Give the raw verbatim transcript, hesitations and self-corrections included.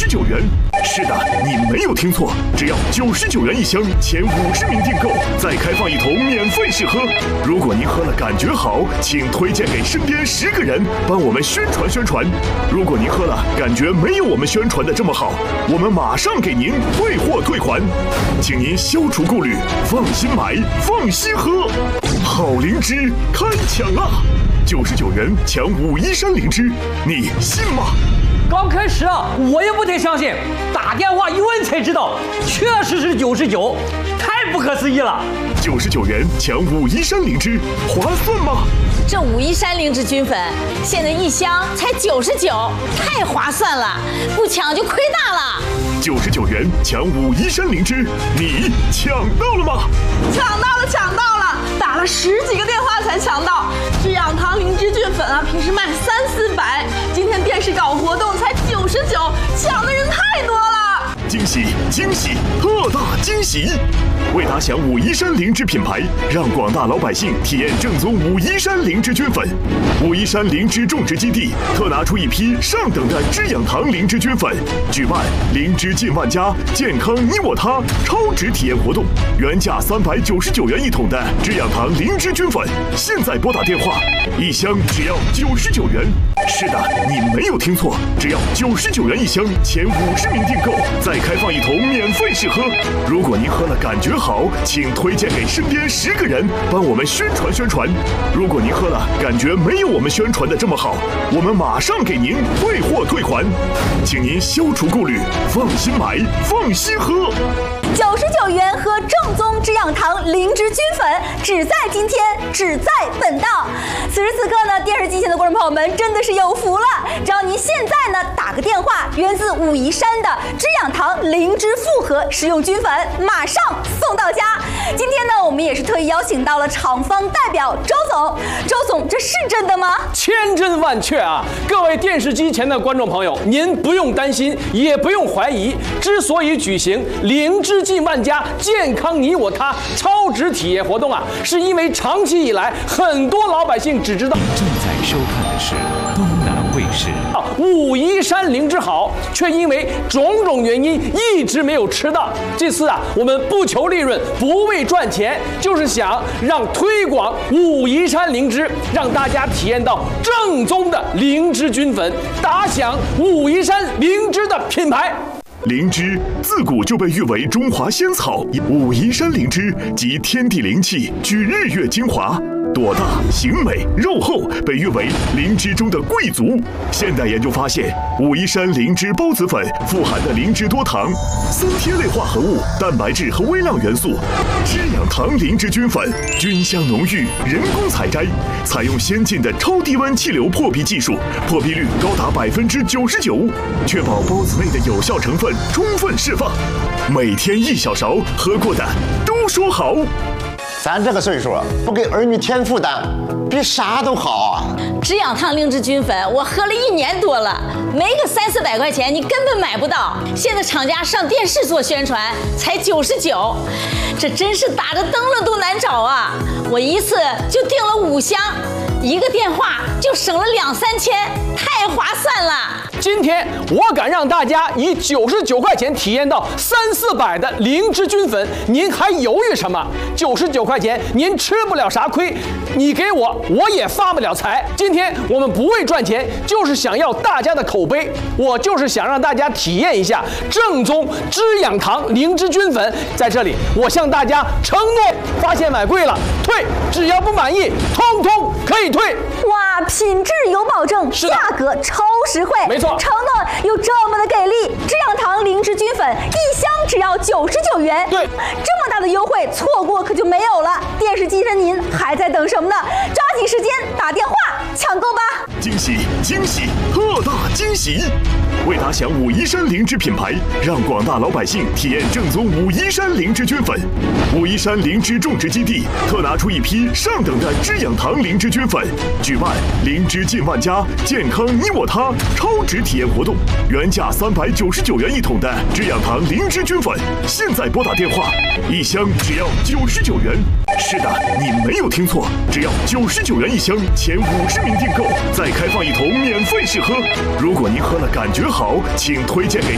十九元。是的，你没有听错，只要九十九元一箱，前五十名订购，再开放一桶免费试喝。如果您喝了感觉好，请推荐给身边十个人，帮我们宣传宣传。如果您喝了感觉没有我们宣传的这么好，我们马上给您退货退款，请您消除顾虑，放心买，放心喝。好灵芝开抢啦！九十九元抢武夷山灵芝，你信吗？ 刚开始啊，我也不太相信，打电话一问才知道，确实是九十九，太不可思议了。 九十九元抢武夷山灵芝，划算吗？ 这武夷山灵芝菌粉现在一箱才九十九，太划算了，不抢就亏大了。 九十九元抢武夷山灵芝，你抢到了吗？ 抢到了，抢到了，打了十几个电话才抢到。制氧堂灵芝菌粉啊，平时卖三四百，今天电视搞活动才九十九，抢的人太多了。 惊喜惊喜，特大惊喜！为打响武夷山灵芝品牌，让广大老百姓体验正宗武夷山灵芝菌粉。武夷山灵芝种植基地特拿出一批上等的制氧堂灵芝菌粉，举办灵芝进万家，健康你我他超值体验活动。原价三百九十九元一桶的制氧堂灵芝菌粉，现在拨打电话，一箱只要九十九元。是的，你没有听错，只要九十九元一箱，前五十名订购，再开放一桶免费试喝。如果您喝了感觉好，请推荐给身边十个人，帮我们宣传宣传。如果您喝了感觉没有我们宣传的这么好，我们马上给您退货退款，请您消除顾虑，放心买，放心喝。 九十九元喝正宗制氧堂灵芝菌粉，只在今天，只在本档。此时此刻呢，电视机前的观众朋友们真的是有福了，只要您现在呢打个电话，源自武夷山的制氧堂灵芝复合食用菌粉，马上送到家。今天呢，我们也是特意邀请到了厂方代表周总。周总，这是真的吗？ 千真万确啊！各位电视机前的观众朋友，您不用担心，也不用怀疑。之所以举行灵芝进万家，健康你我他超值体验活动啊，是因为长期以来很多老百姓只知道正在收看的是东南卫视。 武夷山灵芝好，却因为种种原因一直没有吃到。这次啊，我们不求利润，不为赚钱，就是想让推广武夷山灵芝，让大家体验到正宗的灵芝菌粉，打响武夷山灵芝的品牌。 灵芝自古就被誉为中华仙草，武夷山灵芝集天地灵气，聚日月精华。朵大形美肉厚，被誉为灵芝中的贵族。现代研究发现，武夷山灵芝孢子粉富含的灵芝多糖、三萜类化合物、蛋白质和微量元素。制氧堂灵芝菌粉菌香浓郁，人工采摘，采用先进的超低温气流破壁技术，破壁率高达百分之九十九，确保孢子内的有效成分充分释放。每天一小勺，喝过的都说好。 咱这个岁数不给儿女添负担，比啥都好啊！ 制氧堂灵芝菌粉我喝了一年多了，没个三四百块钱你根本买不到。现在厂家上电视做宣传才九十九，这真是打着灯笼都难找啊！我一次就订了五箱，一个电话就省了两三千，太划算了。 今天我敢让大家以九十九块钱体验到三四百的灵芝菌粉，您还犹豫什么？九十九块钱您吃不了啥亏，你给我我也发不了财。今天我们不为赚钱，就是想要大家的口碑，我就是想让大家体验一下正宗制氧堂灵芝菌粉。在这里，我向大家承诺，发现买贵了退，只要不满意，通通可以退。 哇，品质有保证，价格超实惠， 没错， 承诺有这么的给力。制氧堂灵芝菌粉一箱只要九十九元， 对， 这么大的优惠，错过可就没有了。电视机上您还在等什么呢？抓紧时间打电话抢购吧！ 惊喜惊喜，特大惊喜！为打响武夷山灵芝品牌，让广大老百姓体验正宗武夷山灵芝菌粉。武夷山灵芝种植基地特拿出一批上等的制氧堂灵芝菌粉，举办灵芝进万家，健康你我他超值体验活动。原价三百九十九元一桶的制氧堂灵芝菌粉，现在拨打电话，一箱只要九十九元。是的，你没有听错，只要九十九元一箱，前五十名订购，再开放一桶免费试喝。如果您喝了感觉好，请推荐给